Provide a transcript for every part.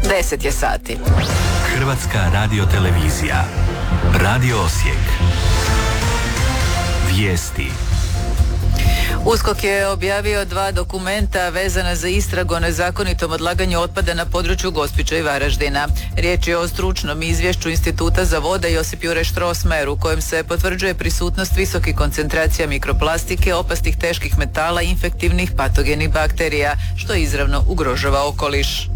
10 je sati. Hrvatska radiotelevizija. Radio Osijek. Vijesti. USKOK je objavio 2 dokumenta vezana za istragu o nezakonitom odlaganju otpada na području Gospića i Varaždina. Riječ je o stručnom izvješću Instituta za vode Josip Juraj Strossmayer u kojem se potvrđuje prisutnost visokih koncentracija mikroplastike, opasnih teških metala i infektivnih patogenih bakterija, što izravno ugrožava okoliš.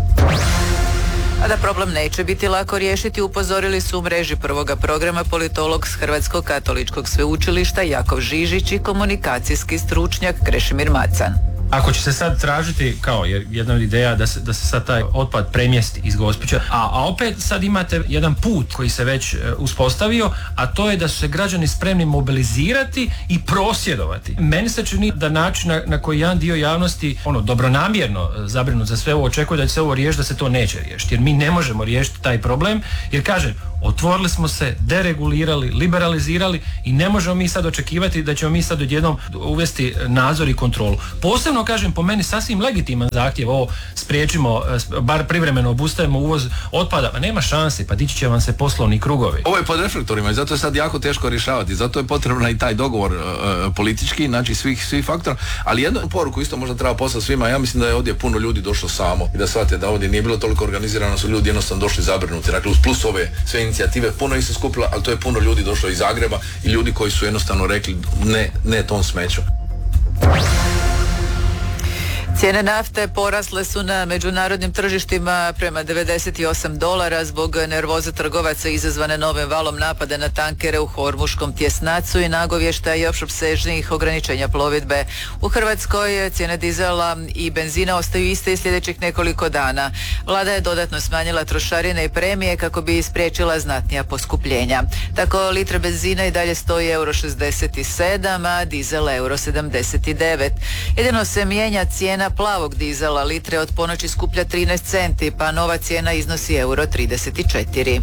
A da problem neće biti lako riješiti, upozorili su u mreži prvoga programa politolog s Hrvatskog katoličkog sveučilišta Jakov Žižić i komunikacijski stručnjak Krešimir Macan. Ako će se sad tražiti kao jedna od ideja da se sad taj otpad premjesti iz Gospića, a opet sad imate jedan put koji se već uspostavio, a to je da su se građani spremni mobilizirati i prosvjedovati. Meni se čini da način na koji jedan dio javnosti dobronamjerno zabrinut za sve ovo očekuje da će se ovo riješiti, da se to neće riješiti. Jer mi ne možemo riješiti taj problem, jer kažem, otvorili smo se, deregulirali, liberalizirali i ne možemo mi sad očekivati da ćemo mi sad odjednom uvesti nadzor i kontrolu. Posebno, kažem, po meni sasvim legitiman zahtjev, ovo spriječimo, bar privremeno obustavimo uvoz otpada, pa nema šanse, pa dići će vam se poslovni krugovi. Ovo je pod reflektorima i zato je sad jako teško rješavati, zato je potrebno i taj dogovor politički, znači svih faktora, ali jednu poruku isto možda treba poslati svima, ja mislim da je ovdje puno ljudi došlo samo i da shvate da ovdje nije bilo toliko organizirano, su ljudi jednostavno došli zabrinuti, dakle uz plus ove sve inicijative, puno ih se skupilo, ali to je puno ljudi došlo iz Zagreba i ljudi koji su jednostavno rekli ne tom smeću. Cijene nafte porasle su na međunarodnim tržištima prema $98 zbog nervoze trgovaca izazvane novim valom napada na tankere u Hormuškom tjesnacu i nagovještaja još opsežnijih ograničenja plovidbe. U Hrvatskoj cijene dizela i benzina ostaju iste i sljedećih nekoliko dana. Vlada je dodatno smanjila trošarine i premije kako bi spriječila znatnija poskupljenja. Tako litra benzina i dalje stoji €67, a dizel €79. Jedino se mijenja cijena plavog dizela, litre od ponoći skuplja 13 centi, pa nova cijena iznosi €34.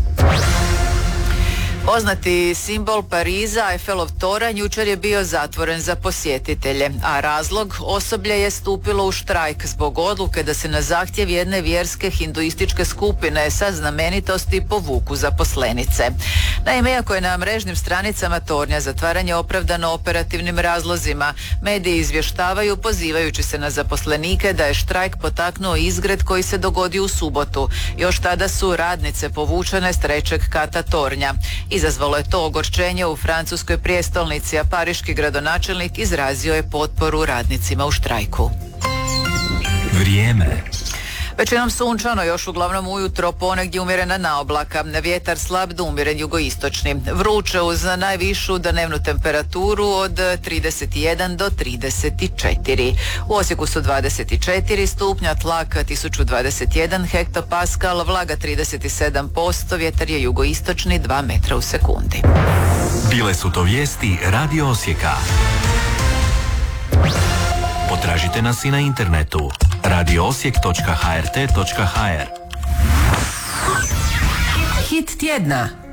Poznati simbol Pariza, Eiffelov toranj, jučer je bio zatvoren za posjetitelje, a razlog, osoblje je stupilo u štrajk zbog odluke da se na zahtjev jedne vjerske hinduističke skupine sa znamenitosti povuku zaposlenice. Naime, iako je na mrežnim stranicama tornja zatvaranje opravdano operativnim razlozima, mediji izvještavaju pozivajući se na zaposlenike da je štrajk potaknuo izgred koji se dogodio u subotu. Još tada su radnice povučene s 3. kata tornja. Izazvalo je to ogorčenje u francuskoj prijestolnici, a pariški gradonačelnik izrazio je potporu radnicima u štrajku. Vrijeme. Većinom sunčano, još uglavnom ujutro, ponegdje umjerena naoblaka, vjetar slab do umjeren jugoistočni. Vruće uz najvišu dnevnu temperaturu od 31 do 34. U Osijeku su 24 stupnja, tlak 1021 hektopaskal, vlaga 37%, vjetar je jugoistočni 2 metra u sekundi. Bile su to vijesti Radio Osijeka. Potražite nas i na internetu radioosijek.hrt.hr. Hit tjedna.